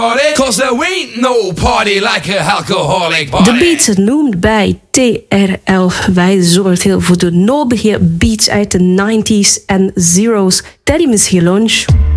Cause there ain't no party like a alcoholic party. De Beats noemt bij TRL. Wij zorgen heel voor de nodige beats uit de 90s en zeros. Tijdens hier lunch.